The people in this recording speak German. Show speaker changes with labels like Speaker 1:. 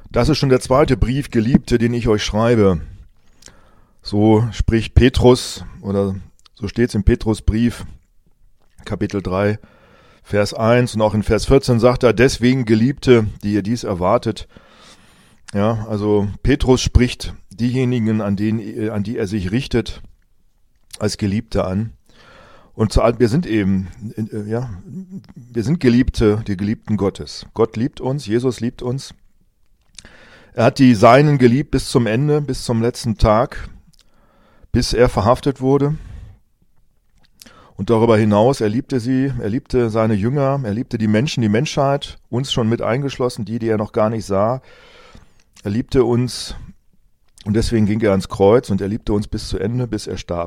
Speaker 1: Das ist schon der zweite Brief, Geliebte, den ich euch schreibe. So spricht Petrus, oder so steht es im Petrusbrief, Kapitel 3, Vers 1 und auch in Vers 14 sagt er, deswegen Geliebte, die ihr dies erwartet. Ja, also Petrus spricht diejenigen, an die er sich richtet, als Geliebte an. Und wir sind eben, wir sind Geliebte, die Geliebten Gottes. Gott liebt uns, Jesus liebt uns. Er hat die Seinen geliebt bis zum Ende, bis zum letzten Tag, bis er verhaftet wurde. Und darüber hinaus, er liebte sie, er liebte seine Jünger, er liebte die Menschen, die Menschheit, uns schon mit eingeschlossen, die er noch gar nicht sah. Er liebte uns und deswegen ging er ans Kreuz und er liebte uns bis zu Ende, bis er starb.